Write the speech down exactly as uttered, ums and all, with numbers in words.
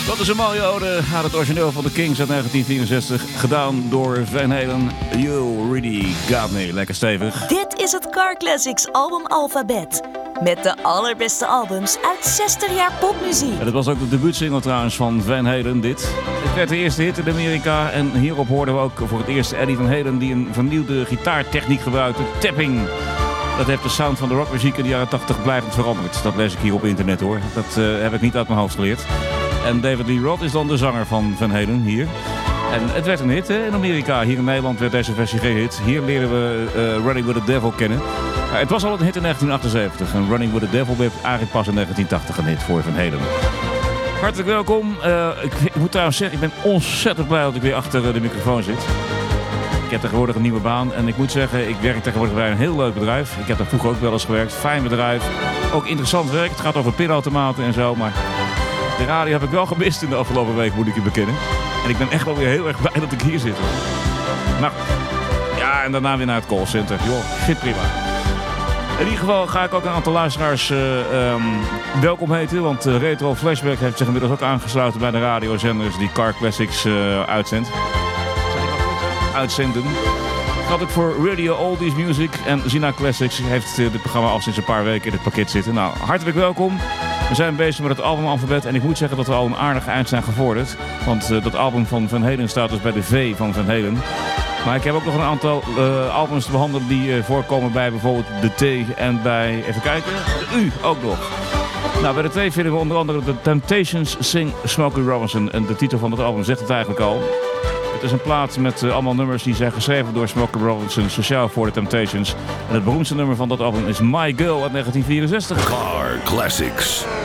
Dat is een mooie ode aan het origineel van de Kings uit negentien vierenzestig. Gedaan door Van Halen. You really got me. Lekker stevig. Dit is het Car Classics album Alphabet. Met de allerbeste albums uit zestig jaar popmuziek. En dat was ook de debuutsingle trouwens van Van Halen, dit. Het werd de eerste hit in Amerika. En hierop hoorden we ook voor het eerst Eddie Van Halen die een vernieuwde gitaartechniek gebruikte. Tapping. Dat heeft de sound van de rockmuziek in de jaren tachtig blijvend veranderd. Dat lees ik hier op internet hoor. Dat uh, heb ik niet uit mijn hoofd geleerd. En David Lee Roth is dan de zanger van Van Halen hier. En het werd een hit hè, in Amerika. Hier in Nederland werd deze versie geen hit. Hier leren we uh, Running with the Devil kennen. Uh, het was al een hit in negentien achtenzeventig. En Running with the Devil werd eigenlijk pas in negentien tachtig een hit voor Van Halen. Hartelijk welkom. Uh, ik, ik moet trouwens zeggen, ik ben ontzettend blij dat ik weer achter de microfoon zit. Ik heb tegenwoordig een nieuwe baan en ik moet zeggen, ik werk tegenwoordig bij een heel leuk bedrijf. Ik heb daar vroeger ook wel eens gewerkt. Fijn bedrijf. Ook interessant werk. Het gaat over pinautomaten en zo, maar de radio heb ik wel gemist in de afgelopen week, moet ik je bekennen. En ik ben echt wel weer heel erg blij dat ik hier zit. Nou, ja, en daarna weer naar het callcenter. Joh, shit prima. In ieder geval ga ik ook een aantal luisteraars uh, um, welkom heten, want uh, Retro Flashback heeft zich inmiddels ook aangesloten bij de radiozenders die Car Classics uh, uitzendt. Uitzenden. Dat ook voor Radio Oldies Music en Zina Classics heeft dit programma al sinds een paar weken in het pakket zitten. Nou, hartelijk welkom. We zijn bezig met het album Alphabet en ik moet zeggen dat we al een aardig eind zijn gevorderd. Want uh, dat album van Van Halen staat dus bij de V van Van Halen. Maar ik heb ook nog een aantal uh, albums te behandelen die uh, voorkomen bij bijvoorbeeld de T en bij, even kijken, de U ook nog. Nou, bij de T vinden we onder andere The Temptations Sing Smokey Robinson. En de titel van het album zegt het eigenlijk al. Het is een plaat met uh, allemaal nummers die zijn geschreven door Smokey Robinson, sociaal voor de Temptations. En het beroemdste nummer van dat album is My Girl uit negentien vierenzestig. Car Classics.